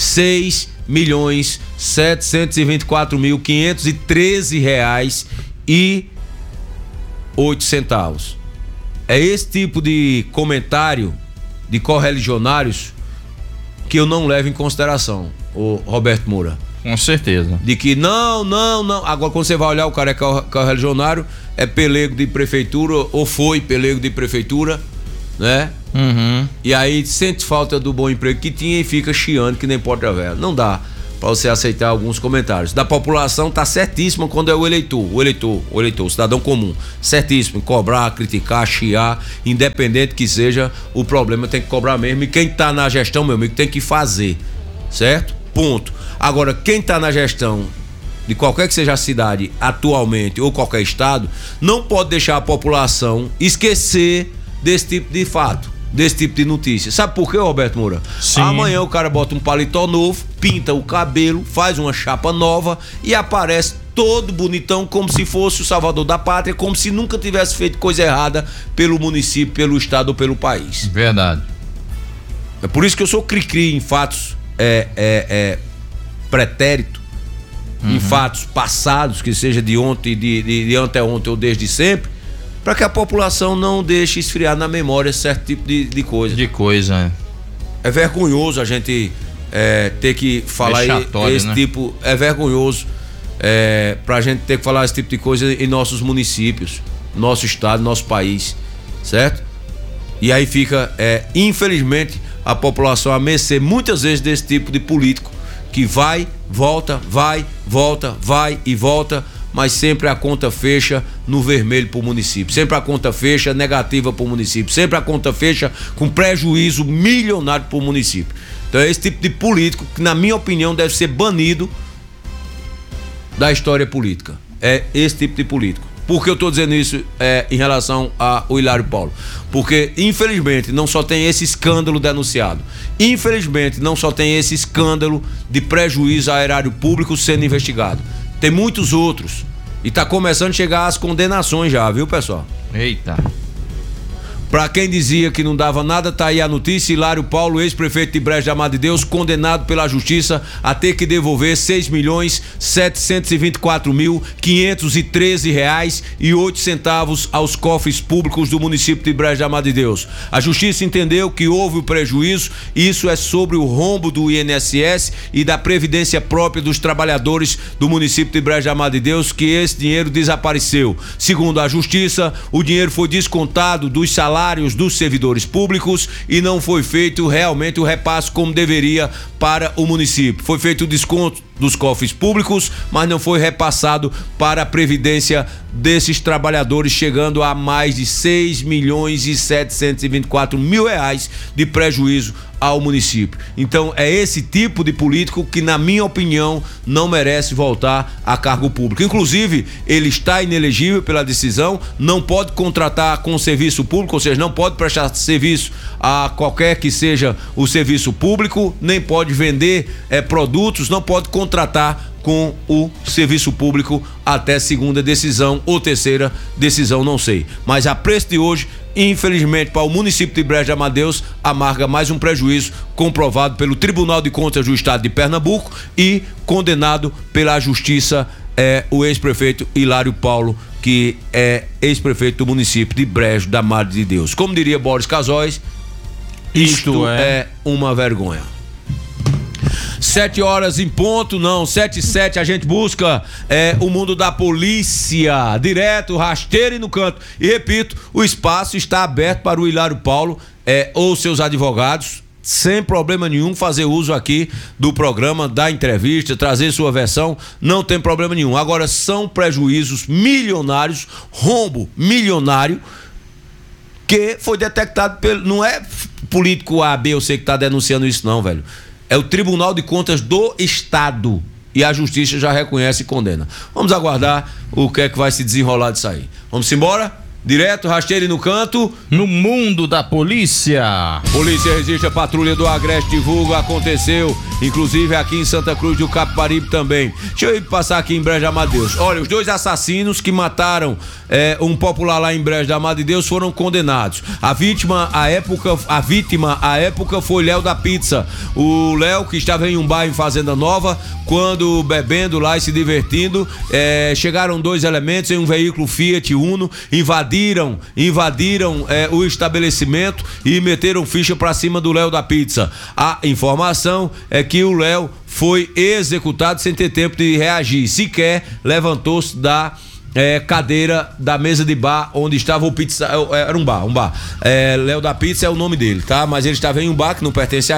6.724.513 reais e 8 centavos. É esse tipo de comentário de correligionários que eu não levo em consideração, o Roberto Moura. Com certeza. De que não. Agora, quando você vai olhar, o cara é correligionário, é pelego de prefeitura, ou foi pelego de prefeitura, né? Uhum. E aí sente falta do bom emprego que tinha e fica chiando que nem porta velha. Não dá pra você aceitar alguns comentários. Da população tá certíssima quando é o eleitor, o cidadão comum. Certíssimo em cobrar, criticar, chiar, independente que seja, o problema tem que cobrar mesmo. E quem tá na gestão, meu amigo, tem que fazer, certo? Ponto. Agora, quem tá na gestão de qualquer que seja a cidade atualmente ou qualquer estado, não pode deixar a população esquecer desse tipo de fato, desse tipo de notícia. Sabe por quê, Roberto Moura? Sim. Amanhã o cara bota um paletó novo, pinta o cabelo, faz uma chapa nova e aparece todo bonitão como se fosse o salvador da pátria, como se nunca tivesse feito coisa errada pelo município, pelo estado ou pelo país. Verdade. É por isso que eu sou cri-cri em fatos pretérito, em fatos passados, que seja de ontem, de anteontem ou desde sempre, para que a população não deixe esfriar na memória certo tipo de coisa. É vergonhoso a gente ter que falar esse né? tipo, é vergonhoso pra gente ter que falar esse tipo de coisa em nossos municípios, nosso estado, nosso país, certo? E aí fica, infelizmente, a população a mercê muitas vezes desse tipo de político que vai e volta, mas sempre a conta fecha no vermelho pro município, sempre a conta fecha negativa pro município, sempre a conta fecha com prejuízo milionário pro município. Então é esse tipo de político que, na minha opinião, deve ser banido da história política. É esse tipo de político. Por que eu tô dizendo isso em relação ao Hilário Paulo? Porque, infelizmente, não só tem esse escândalo denunciado. Infelizmente, não só tem esse escândalo de prejuízo ao erário público sendo investigado. Tem muitos outros. E tá começando a chegar as condenações já, viu, pessoal? Eita. Pra quem dizia que não dava nada, tá aí a notícia. Hilário Paulo, ex-prefeito de Brejo da Madre de Deus, condenado pela justiça a ter que devolver 6.724.513 reais e 8 centavos aos cofres públicos do município de Brejo da Madre de Deus. A justiça entendeu que houve o prejuízo, isso é sobre o rombo do INSS e da previdência própria dos trabalhadores do município de Brejo da Madre de Deus, que esse dinheiro desapareceu. Segundo a justiça, o dinheiro foi descontado dos salários dos servidores públicos e não foi feito realmente o repasse como deveria para o município. Foi feito o desconto dos cofres públicos, mas não foi repassado para a previdência desses trabalhadores, chegando a mais de 6.724.000 reais de prejuízo ao município. Então é esse tipo de político que, na minha opinião, não merece voltar a cargo público. Inclusive, ele está inelegível pela decisão, não pode contratar com serviço público, ou seja, não pode prestar serviço a qualquer que seja o serviço público, nem pode vender produtos, não pode contratar com o serviço público até segunda decisão ou terceira decisão, não sei. Mas a preço de hoje, infelizmente, para o município de Brejo da Madre de Deus, amarga mais um prejuízo comprovado pelo Tribunal de Contas do Estado de Pernambuco e condenado pela Justiça o ex-prefeito Hilário Paulo, que é ex-prefeito do município de Brejo da Madre de Deus. Como diria Boris Casóis, isto é uma vergonha. 7 horas em ponto, não, 7h07, a gente busca o mundo da polícia, direto, rasteiro e no canto. E repito, o espaço está aberto para o Hilário Paulo ou seus advogados, sem problema nenhum, fazer uso aqui do programa, da entrevista, trazer sua versão, não tem problema nenhum. Agora, são prejuízos milionários, rombo milionário, que foi detectado pelo... Não é político A, B ou C que está denunciando isso não, velho. É o Tribunal de Contas do Estado. E a Justiça já reconhece e condena. Vamos aguardar o que é que vai se desenrolar disso aí. Vamos embora? Direto, rasteiro e no canto. No mundo da polícia. Polícia resiste, a patrulha do Agreste divulga. Aconteceu inclusive aqui em Santa Cruz do Capibaribe também. Deixa eu ir passar aqui em Brejo da Madre Deus. Olha, os 2 assassinos que mataram um popular lá em Brejo da Madre Deus foram condenados. A vítima à época foi Léo da Pizza. O Léo, que estava em um bar em Fazenda Nova, quando bebendo lá e se divertindo, chegaram 2 elementos em um veículo Fiat Uno, invadiram o estabelecimento e meteram ficha pra cima do Léo da Pizza. A informação é que o Léo foi executado sem ter tempo de reagir, sequer levantou-se da cadeira da mesa de bar onde estava o pizza. Era um bar. Léo da Pizza é o nome dele, tá? Mas ele estava em um bar que não pertencia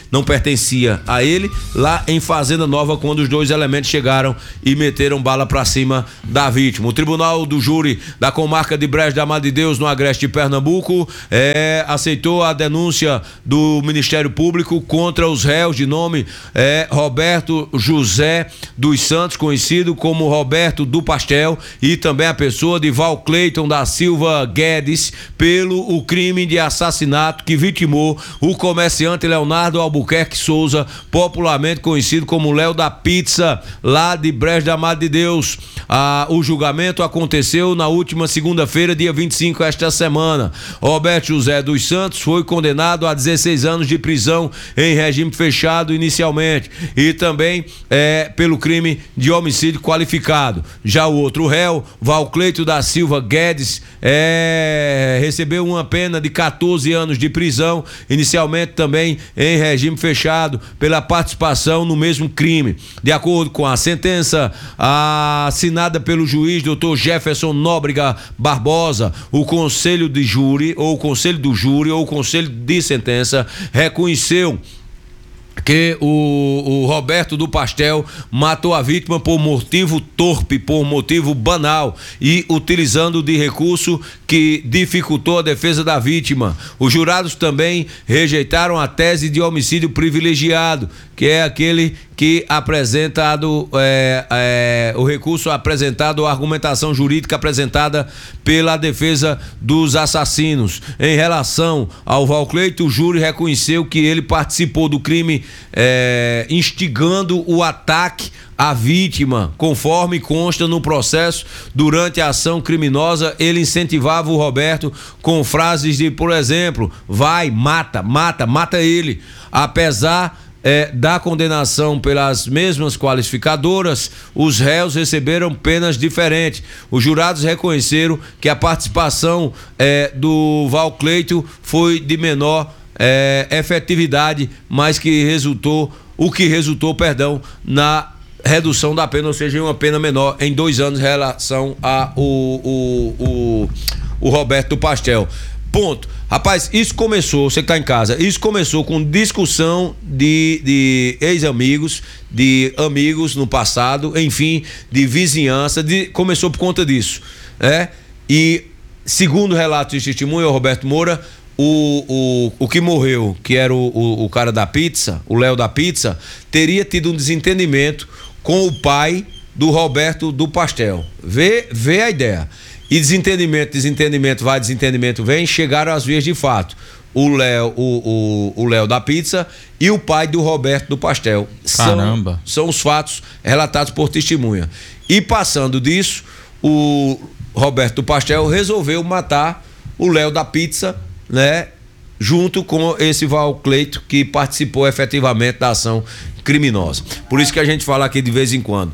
a ele, lá em Fazenda Nova, quando os 2 elementos chegaram e meteram bala pra cima da vítima. O Tribunal do Júri da Comarca de Brejo da Madre Deus, no Agreste de Pernambuco, aceitou a denúncia do Ministério Público contra os réus de nome Roberto José dos Santos, conhecido como Roberto do Pastel, e também a pessoa de Val Cleiton da Silva Guedes, pelo o crime de assassinato que vitimou o comerciante Leonardo Albuquerque Souza, popularmente conhecido como Léo da Pizza, lá de Brejo da Madre de Deus. O julgamento aconteceu na última segunda-feira, dia 25, esta semana. Roberto José dos Santos foi condenado a 16 anos de prisão em regime fechado inicialmente, e também pelo crime de homicídio qualificado. Já o outro réu, Val Cleiton da Silva Guedes, recebeu uma pena de 14 anos de prisão, inicialmente também em regime fechado, pela participação no mesmo crime. De acordo com a sentença assinada pelo juiz Dr. Jefferson Nóbrega Barbosa, o Conselho de Júri, ou o Conselho do Júri, ou o Conselho de Sentença, reconheceu que o Roberto do Pastel matou a vítima por motivo torpe, por motivo banal, e utilizando de recurso que dificultou a defesa da vítima. Os jurados também rejeitaram a tese de homicídio privilegiado, que é aquele que apresentado o recurso apresentado, a argumentação jurídica apresentada pela defesa dos assassinos. Em relação ao Val Cleiton, o júri reconheceu que ele participou do crime instigando o ataque à vítima, conforme consta no processo. Durante a ação criminosa, ele incentivava o Roberto com frases de, por exemplo, vai, mata ele. Apesar da condenação pelas mesmas qualificadoras, os réus receberam penas diferentes. Os jurados reconheceram que a participação do Val Cleiton foi de menor efetividade, mas que resultou na redução da pena, ou seja, em uma pena menor em 2 anos em relação a o Roberto do Pastel. Ponto. Rapaz, isso começou, você que tá em casa, isso começou com discussão de ex-amigos, de amigos no passado, enfim, de vizinhança, começou por conta disso, E segundo relato de testemunho, o Roberto Moura, o que morreu, que era o cara da pizza, o Léo da Pizza, teria tido um desentendimento com o pai do Roberto do Pastel. Vê a ideia. E desentendimento vai, desentendimento vem, chegaram às vias de fato. O Léo da Pizza e o pai do Roberto do Pastel. Caramba. São os fatos relatados por testemunha. E passando disso, o Roberto do Pastel resolveu matar o Léo da Pizza, junto com esse Val Cleiton, que participou efetivamente da ação criminosa. Por isso que a gente fala aqui de vez em quando.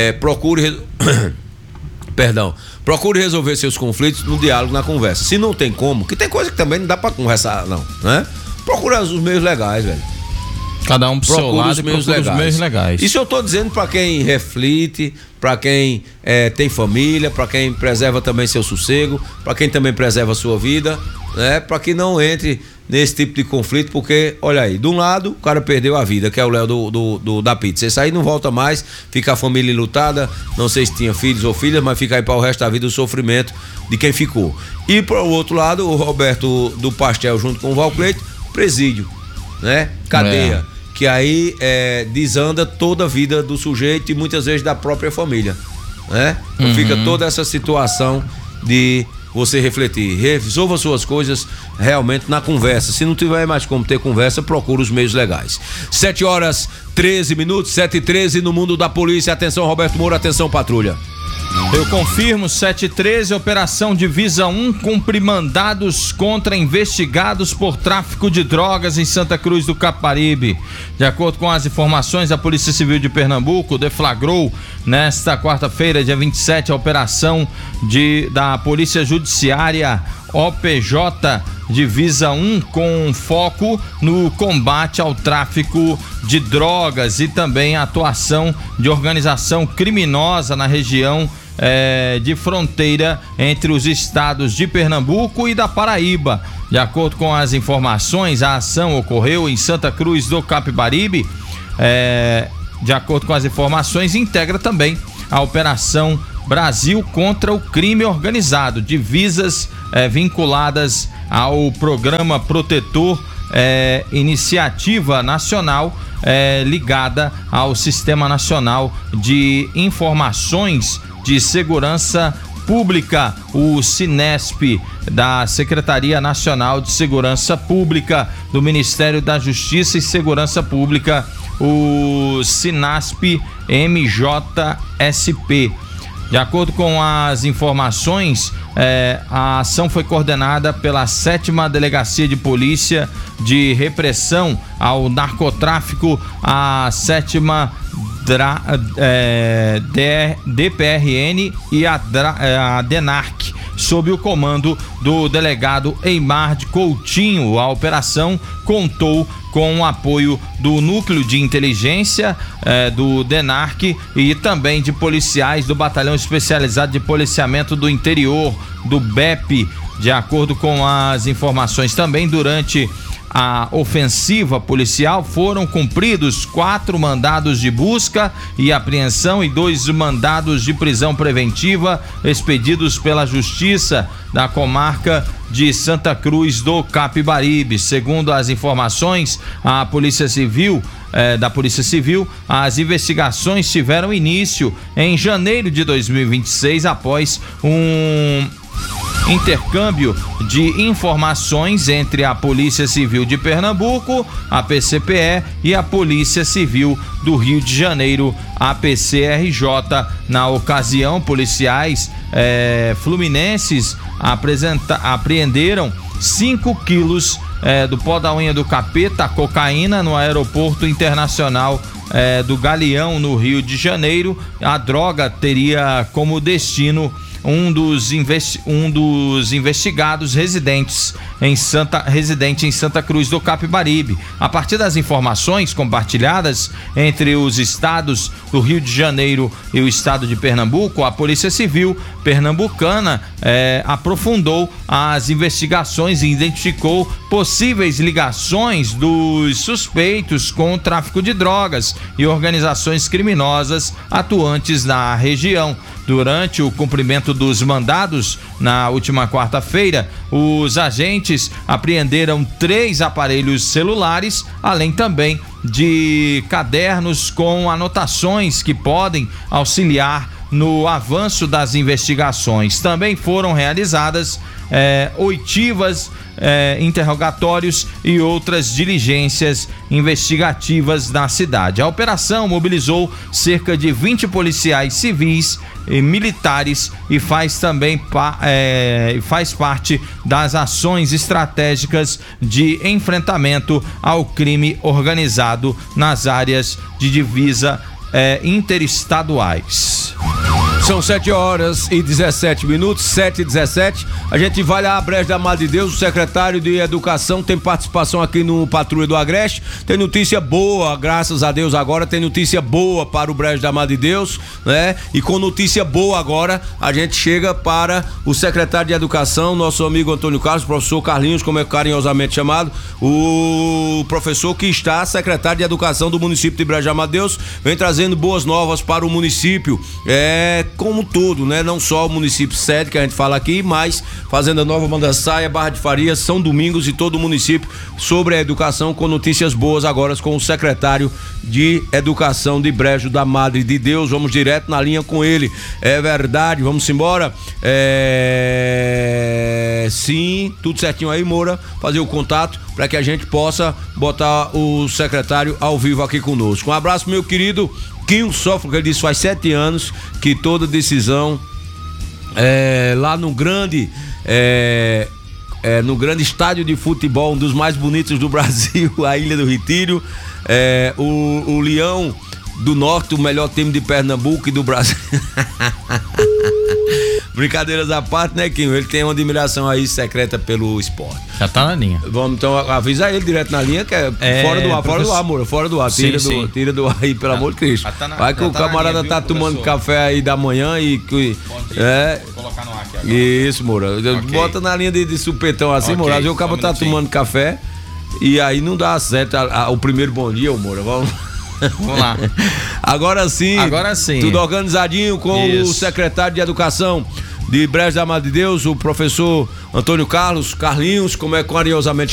Procure resolver seus conflitos no diálogo, na conversa. Se não tem como, que tem coisa que também não dá pra conversar, não, Procura os meios legais, velho. Cada um pro seu lado e procura os meios legais. Isso eu tô dizendo pra quem reflete, pra quem tem família, pra quem preserva também seu sossego, pra quem também preserva a sua vida, pra que não entre nesse tipo de conflito, porque, olha aí, de um lado o cara perdeu a vida, que é o Léo da Pizza. Esse aí não volta mais, fica a família enlutada, não sei se tinha filhos ou filhas, mas fica aí para o resto da vida o sofrimento de quem ficou. E para o outro lado, o Roberto do Pastel junto com o Val Cleiton, presídio, cadeia, que aí desanda toda a vida do sujeito e muitas vezes da própria família, Então fica toda essa situação de você refletir. Resolva suas coisas realmente na conversa. Se não tiver mais como ter conversa, procura os meios legais. 7h13, 7h13 no mundo da polícia. Atenção, Roberto Moura, atenção, patrulha. Eu confirmo, 7h13, Operação Divisa 1 cumpre mandados contra investigados por tráfico de drogas em Santa Cruz do Capibaribe. De acordo com as informações, a Polícia Civil de Pernambuco deflagrou nesta quarta-feira, dia 27, a operação da Polícia Judiciária OPJ Divisa 1 com foco no combate ao tráfico de drogas e também a atuação de organização criminosa na região de fronteira entre os estados de Pernambuco e da Paraíba. De acordo com as informações, a ação ocorreu em Santa Cruz do Capibaribe. De acordo com as informações, integra também a Operação Brasil contra o Crime Organizado, divisas vinculadas ao Programa Protetor, iniciativa nacional ligada ao Sistema Nacional de Informações de Segurança Pública, o Sinesp, da Secretaria Nacional de Segurança Pública, do Ministério da Justiça e Segurança Pública, o Sinasp MJSP. De acordo com as informações, a ação foi coordenada pela 7ª Delegacia de Polícia de Repressão ao Narcotráfico, a 7ª DPRN e a DENARC, sob o comando do delegado Eimar de Coutinho. A operação contou com o apoio do Núcleo de Inteligência do DENARC e também de policiais do Batalhão Especializado de Policiamento do Interior, do BEP. De acordo com as informações também, durante a ofensiva policial foram cumpridos 4 mandados de busca e apreensão e 2 mandados de prisão preventiva expedidos pela Justiça da comarca de Santa Cruz do Capibaribe. Segundo as informações da Polícia Civil, as investigações tiveram início em janeiro de 2026 após um intercâmbio de informações entre a Polícia Civil de Pernambuco, a PCPE, e a Polícia Civil do Rio de Janeiro, a PCRJ. Na ocasião, policiais fluminenses apreenderam 5 quilos do pó da unha do capeta, cocaína, no aeroporto internacional do Galeão, no Rio de Janeiro. A droga teria como destino um dos investigados residente em Santa Cruz do Capibaribe. A partir das informações compartilhadas entre os estados do Rio de Janeiro e o estado de Pernambuco, a Polícia Civil pernambucana aprofundou as investigações e identificou possíveis ligações dos suspeitos com o tráfico de drogas e organizações criminosas atuantes na região. Durante o cumprimento dos mandados, na última quarta-feira, os agentes apreenderam 3 aparelhos celulares, além também de cadernos com anotações que podem auxiliar no avanço das investigações. Também foram realizadas oitivas, interrogatórios e outras diligências investigativas na cidade. A operação mobilizou cerca de 20 policiais civis e militares e faz parte das ações estratégicas de enfrentamento ao crime organizado nas áreas de divisa interestaduais. São 7h17, 7h17. A gente vai lá à Brejo da Madre de Deus. O secretário de Educação tem participação aqui no Patrulha do Agreste. Tem notícia boa, graças a Deus agora tem notícia boa para o Brejo da Madre de Deus, né? E com notícia boa agora, a gente chega para o secretário de Educação, nosso amigo Antônio Carlos, professor Carlinhos, como é carinhosamente chamado, o professor que está secretário de Educação do município de Brejo da Madre de Deus, vem trazendo boas novas para o município. como todo, né? Não só o município sede que a gente fala aqui, mas Fazenda Nova, Mandaçaia, Barra de Faria, São Domingos e todo o município sobre a educação, com notícias boas agora com o secretário de Educação de Brejo da Madre de Deus. Vamos direto na linha com ele. É verdade, vamos embora. Sim, tudo certinho aí, Moura, fazer o contato para que a gente possa botar o secretário ao vivo aqui conosco. Um abraço, meu querido Quinho Sófocles, ele disse faz 7 anos que toda decisão lá no grande estádio de futebol, um dos mais bonitos do Brasil, a Ilha do Retiro, o Leão do Norte, o melhor time de Pernambuco e do Brasil. Brincadeiras à parte, né, Quinho? Ele tem uma admiração aí secreta pelo esporte. Já tá na linha. Vamos então avisar ele direto na linha, que é fora do ar, amor, fora do ar. Tira do ar aí, pelo amor de Cristo. Vai que o camarada linha, tá tomando café aí da manhã e vou colocar no ar aqui agora. Isso, Moura. Okay. Bota na linha de supetão assim, Moura. Às vezes o cara tá tomando café e aí não dá certo o primeiro bom dia, Moura. Vamos lá. Agora sim. Tudo organizadinho com o secretário de Educação de Brejo da Madre de Deus, o professor Antônio Carlinhos, como é carinhosamente